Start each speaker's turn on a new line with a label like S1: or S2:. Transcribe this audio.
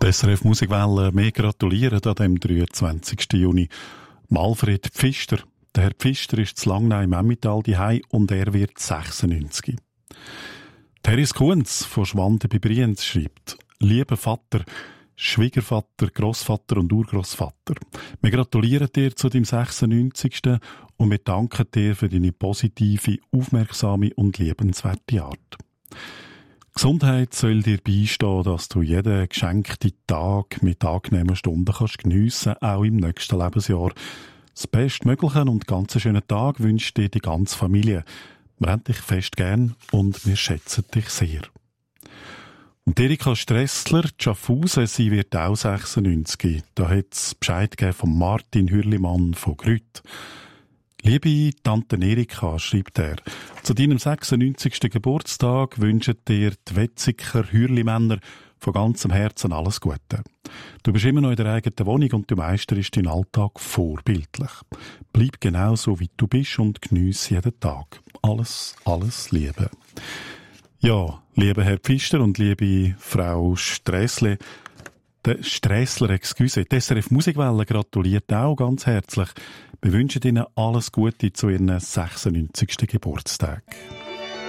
S1: Die SRF Musikwelle mehr gratulieren an dem 23. Juni. Alfred Pfister. Der Herr Pfister ist zu Langnau im Emmental daheim und er wird 96. Teres Kunz von Schwanden bei Brienz schreibt: Lieber Vater, Schwiegervater, Grossvater und Urgroßvater, wir gratulieren dir zu deinem 96. und wir danken dir für deine positive, aufmerksame und liebenswerte Art. Gesundheit soll dir beistehen, dass du jeden geschenkten Tag mit angenehmen Stunden kannst geniessen, auch im nächsten Lebensjahr. Das Bestmögliche und ganz schönen Tag wünscht dir die ganze Familie. Wir haben dich fest gern und wir schätzen dich sehr. Und Erika Stressler, Schaffhausen, sie wird auch 96. Da hat es Bescheid gegeben von Martin Hürlimann von Grüt. Liebe Tante Erika, schreibt er, zu deinem 96. Geburtstag wünschen dir die Wetziger Hürlimänner von ganzem Herzen alles Gute. Du bist immer noch in der eigenen Wohnung und du meisterst deinen Alltag vorbildlich. Bleib genau so, wie du bist und geniesse jeden Tag. Alles Liebe. Ja, lieber Herr Pfister und liebe Frau Strässle, die SRF Musikwelle gratuliert auch ganz herzlich. Wir wünschen Ihnen alles Gute zu Ihrem 96. Geburtstag.